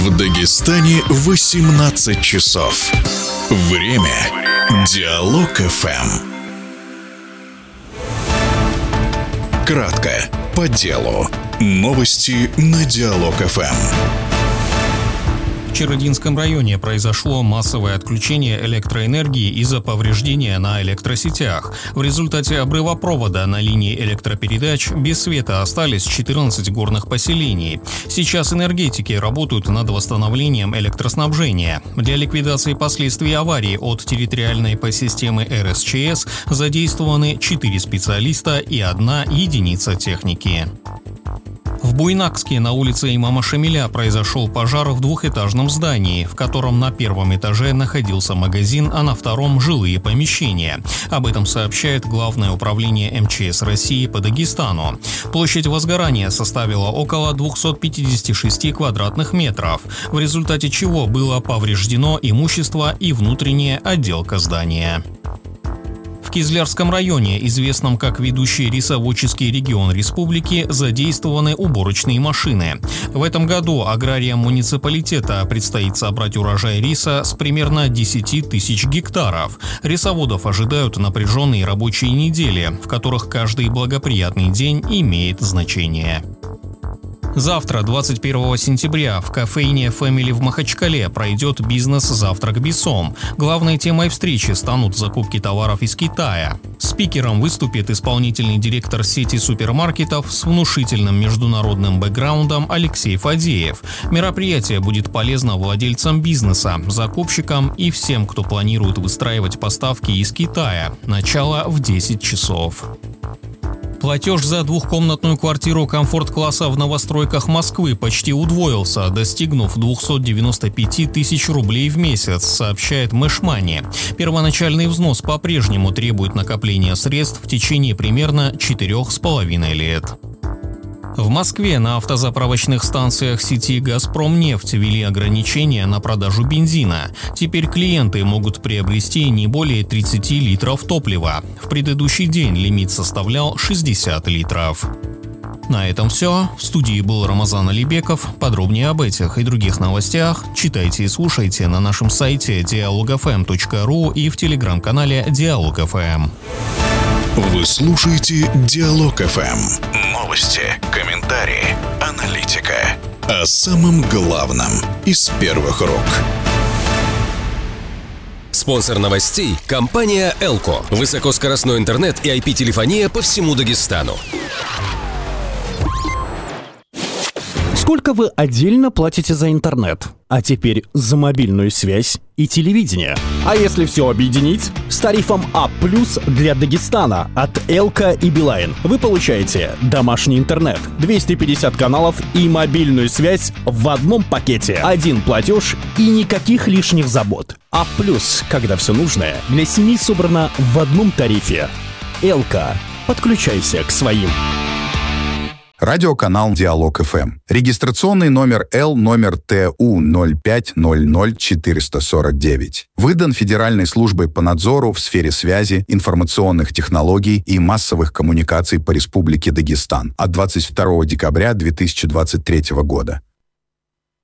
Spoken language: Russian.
В Дагестане 18 часов. Время Диалог ФМ. Кратко, по делу. Новости на Диалог ФМ. В Черединском районе произошло массовое отключение электроэнергии из-за повреждения на электросетях. В результате обрыва провода на линии электропередач без света остались 14 горных поселений. Сейчас энергетики работают над восстановлением электроснабжения. Для ликвидации последствий аварии от территориальной подсистемы РСЧС задействованы 4 специалиста и 1 единица техники. В Буйнакске на улице имама Шамиля произошел пожар в двухэтажном здании, в котором на первом этаже находился магазин, а на втором – жилые помещения. Об этом сообщает Главное управление МЧС России по Дагестану. Площадь возгорания составила около 256 квадратных метров, в результате чего было повреждено имущество и внутренняя отделка здания. В Кизлярском районе, известном как ведущий рисоводческий регион республики, задействованы уборочные машины. В этом году аграриям муниципалитета предстоит собрать урожай риса с примерно 10 тысяч гектаров. Рисоводов ожидают напряженные рабочие недели, в которых каждый благоприятный день имеет значение. Завтра, 21 сентября, в кофейне «Фэмили» в Махачкале пройдет бизнес-завтрак «Бисом». Главной темой встречи станут закупки товаров из Китая. Спикером выступит исполнительный директор сети супермаркетов с внушительным международным бэкграундом Алексей Фадеев. Мероприятие будет полезно владельцам бизнеса, закупщикам и всем, кто планирует выстраивать поставки из Китая. Начало в 10 часов. Платеж за двухкомнатную квартиру комфорт-класса в новостройках Москвы почти удвоился, достигнув 295 тысяч рублей в месяц, сообщает Мэшмани. Первоначальный взнос по-прежнему требует накопления средств в течение примерно 4,5 лет. В Москве на автозаправочных станциях сети «Газпромнефть» ввели ограничения на продажу бензина. Теперь клиенты могут приобрести не более 30 литров топлива. В предыдущий день лимит составлял 60 литров. На этом все. В студии был Рамазан Алибеков. Подробнее об этих и других новостях читайте и слушайте на нашем сайте dialogfm.ru и в телеграм-канале Диалог ФМ. Вы слушаете Диалог ФМ. Новости, комментарии, аналитика. О самом главном из первых рук. Спонсор новостей – компания «Элко». Высокоскоростной интернет и IP-телефония по всему Дагестану. Сколько вы отдельно платите за интернет? А теперь за мобильную связь и телевидение. А если все объединить? С тарифом А+ для Дагестана от Элко и Билайн вы получаете домашний интернет, 250 каналов и мобильную связь в одном пакете. Один платеж и никаких лишних забот. А+, когда все нужное для семьи собрано в одном тарифе. Элко. Подключайся к своим. Радиоканал Диалог ФМ. Регистрационный номер Л номер ТУ 0500449. Выдан Федеральной службой по надзору в сфере связи, информационных технологий и массовых коммуникаций по Республике Дагестан от 22 декабря 2023 года.